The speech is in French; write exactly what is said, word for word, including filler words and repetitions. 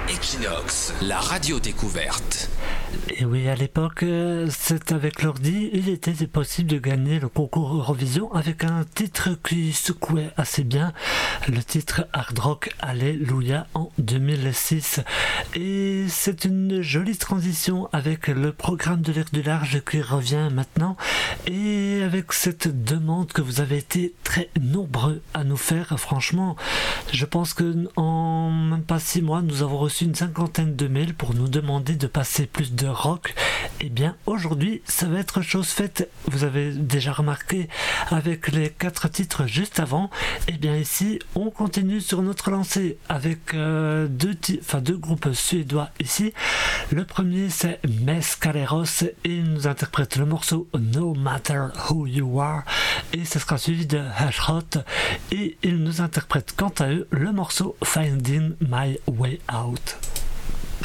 Equinox, la radio découverte. Et oui, à l'époque, c'est avec l'ordi, il était possible de gagner le concours Eurovision avec un titre qui secouait assez bien, le titre Hard Rock Alléluia en deux mille six. Et c'est une jolie transition avec le programme de l'air du large qui revient maintenant et avec cette demande que vous avez été très nombreux à nous faire. Franchement, je pense que en même pas six mois, nous avons reçu une cinquantaine de mails pour nous demander de passer plus de rock. Et bien aujourd'hui ça va être chose faite. Vous avez déjà remarqué avec les quatre titres juste avant. Et bien ici on continue sur notre lancée avec euh, deux, ti- enfin, deux groupes suédois ici. Le premier c'est Mescaleros et il nous interprète le morceau No Matter Who You Are et ce sera suivi de Hush Hot et ils nous interprètent quant à eux le morceau Finding My Way Out.